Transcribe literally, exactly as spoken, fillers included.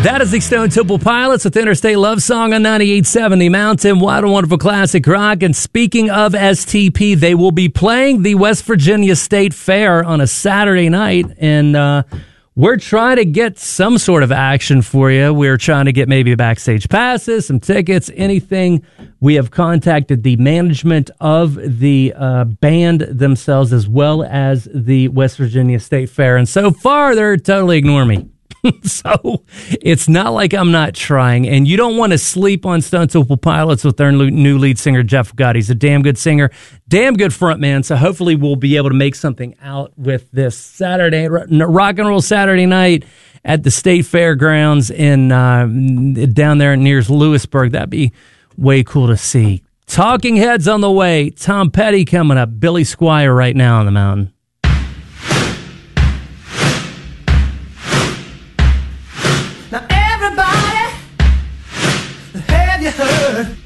That is the Stone Temple Pilots with Interstate Love Song on ninety-eight point seven The Mountain. Wild and Wonderful Classic Rock. And speaking of S T P, they will be playing the West Virginia State Fair on a Saturday night. And uh, we're trying to get some sort of action for you. We're trying to get maybe backstage passes, some tickets, anything. We have contacted the management of the uh, band themselves as well as the West Virginia State Fair. And so far, they're totally ignoring me. So it's not like I'm not trying, and you don't want to sleep on Stone Temple Pilots with their new lead singer, Jeff Gott. He's a damn good singer, damn good frontman, so hopefully we'll be able to make something out with this Saturday, rock and roll Saturday night at the State Fairgrounds in uh, down there near Lewisburg. That'd be way cool to see. Talking Heads on the way. Tom Petty coming up. Billy Squier right now on the mountain. Now everybody, have you heard?